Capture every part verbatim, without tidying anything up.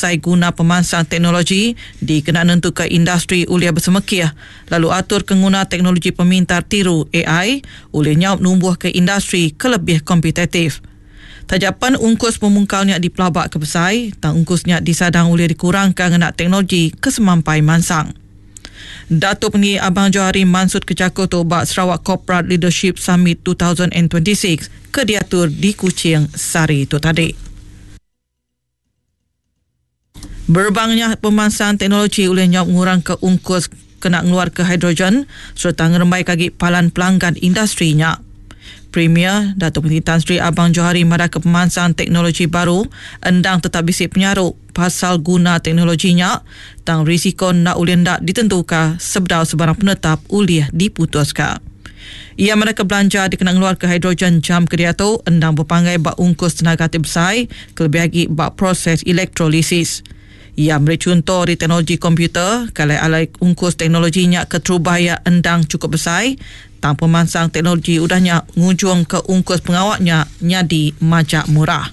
pesai guna pemansang teknologi dikenaan untuk ke industri uliah bersemekih, lalu atur pengguna teknologi pemintar tiru A I ulihnya menumbuh ke industri ke lebih kompetitif. Tajapan ungkus memungkalnya di pelabak ke pesai, dan ungkusnya disadang oleh dikurangkan dengan teknologi kesemampai mansang. Datuk Pengi Abang Johari Mansud Kejakoto bak Sarawak Corporate Leadership Summit dua ribu dua puluh enam ke diatur di Kuching sari itu tadi. Berbangnya pemansang teknologi olehnya mengurang ke ungkus kena ngeluar ke hidrogen serta ngerembai kaki palan pelanggan industrinya. Premier Datuk Pengi Tan Sri Abang Johari marah ke pemansang teknologi baru endang tetap bisik penyaruk pasal guna teknologinya tang risiko nak ulih ndak ditentukan sebedau sebarang penetap ulih diputuskan. Ia mereka belanja dikenang luar ke hidrogen jam kedia tu endang berpangai bak ungkus tenaga tibsai kelebih lagi bak proses elektrolisis. Ia beri contoh di teknologi komputer kalau alai ungkus teknologinya ke terubaya endang cukup besar tang pemansang teknologi udahnya ngujung ke ungkus pengawaknya nyadi majak murah.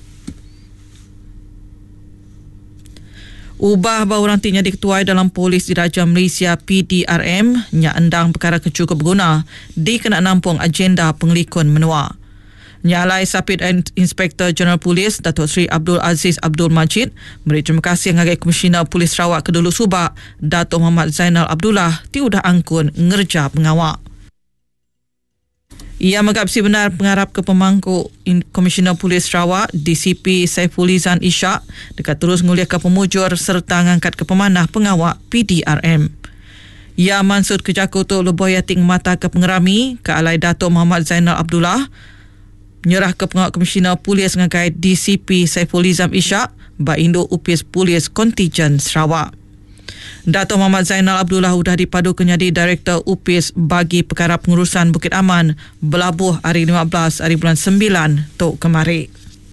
Ubah bau rantinya diketuai dalam Polis Diraja Malaysia P D R M nya endang perkara kecukup berguna di kena nampung agenda pengelikun menua. Nyalai Sapit Inspektor Jeneral Polis Datuk Seri Abdul Aziz Abdul Majid beri terima kasih ngagai Komisioner Polis Sarawak Kedulu Subak Datuk Muhammad Zainal Abdullah ti udah angkun ngerja pengawak. Ia menggapsi benar pengarap ke pemangku Komisioner Polis Sarawak D C P Saifulizan Ishak dekat terus nguliah ke pemujur serta ngangkat ke pemanah pengawak P D R M. Ia Mansud Kejakoto leboya ting mata ke pengerami ke alai Datuk Muhammad Zainal Abdullah menyerah ke pengawal Komisioner Polis ngagai D C P Saifulizan Ishak ba Indo Upis Polis Kontijen Sarawak. Datuk Muhammad Zainal Abdullah sudah dipadu kenyadi Direktor Upis bagi perkara pengurusan Bukit Aman belabuh hari lima belas hari bulan sembilan tok kemari.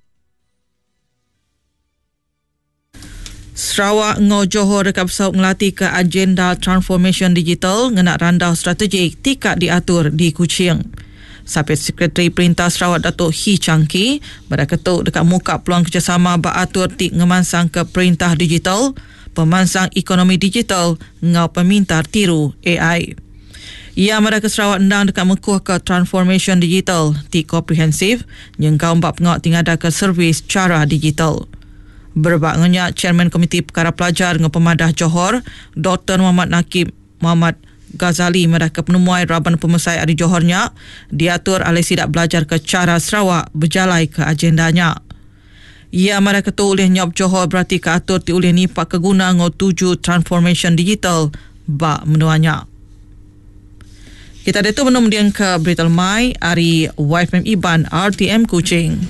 Sarawak ngau Johor dekat pesawat ngelatih ke agenda transformation digital ngenak randau strategik tikak diatur di Kuching. Sapit Sekretari Perintah Sarawak Datuk Hi Changki berketuk dekat muka peluang kerjasama beratur tik ngemansang ke perintah digital, pemansang ekonomi digital ngau pemintar tiru A I. Ia mereka Sarawak endang dekat mekuh ke transformation digital tik komprehensif yang kau empat pengawak tingada ke servis cara digital. Berbaknya Chairman Komiti Perkara Pelajar dengan Pemadah Johor Doktor Muhammad Nakib Muhammad Ghazali mereka penemuai Raban Pemesai Adi Johornya diatur alih sidak belajar ke cara Sarawak berjalai ke agendanya. Ia mereka tu oleh nyop Johor berarti ke atur ti oleh nipak keguna ngau tuju transformation digital bak menuanya. Kita ada tu menumdian ke berita lemai hari Y F M Iban R T M Kuching.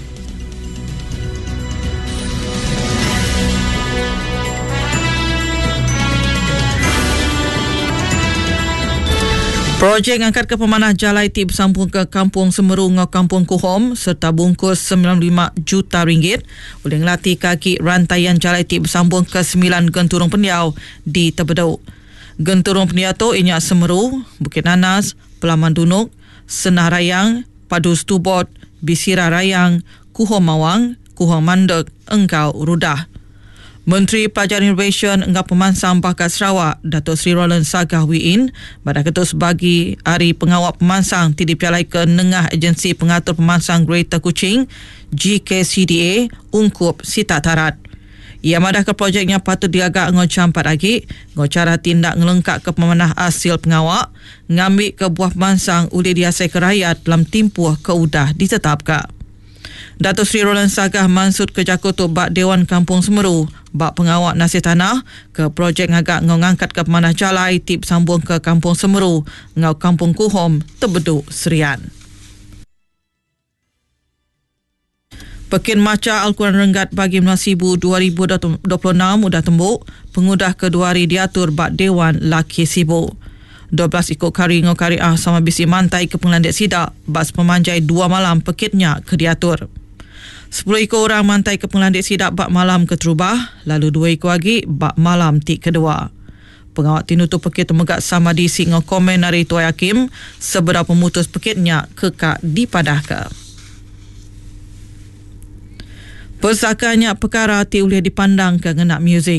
Projek angkat ke pemanah jalai ti bersambung ke Kampung Semeru ngau Kampung Kuhom serta bungkus sembilan puluh lima juta ringgit boleh ngelatih kaki rantaian jalai ti bersambung ke sembilan genturung pendiau di Tebeduk. Genturung pendiau tu ianya Semeru, Bukit Nanas, Pelaman Dunuk, Senah Rayang, Padu Stubot, Bisira Rayang, Kuhom Mawang, Kuhom Mandek, Engkau Rudah. Menteri Pelajaran Innovation Enggak Pemansang Bakat Sarawak Datuk Seri Roland Sagah Wiin pada ketus bagi Hari Pengawal Pemansang ti dipialai ke Nengah Agensi Pengatur Pemansang Greater Kuching G K C D A ungkup Sita Tarat. Ia madah ke projeknya patut diagak ngau campat lagi ngau cara tindak ngelengkap ke pemanah hasil pengawak ngambil ke buah pemansang uli diasai ke rakyat dalam timpuh keudah ditetapkan. Datuk Seri Roland Sagah Mansud Kejakoto bak Dewan Kampung Semeru bak pengawak nasib tanah ke projek ngagak ngau ngangkat ke pemanah jalai tip sambung ke Kampung Semeru ngau Kampung Kuhom Tebeduk Serian. Pekin Maca Al-Quran Renggat bagi Menasibu dua ribu dua puluh enam sudah tembuk pengudah kedua hari diatur bak Dewan Laki Sibu. dua belas ikut kari ngau kariah sama bisi mantai ke pengelandik sidak bas pemanjai dua malam pekitnya ke diatur. sepuluh ikut orang mantai ke pengelandik sidak bak malam ke terubah, lalu dua ikut lagi bak malam tik kedua. Pengawak tinutu pekit temegak sama di ngau komen dari Tuai Hakim seberapa pemutus pekitnya kekak dipadahkan. Persakannya perkara ti boleh dipandang ke ngenak muzik.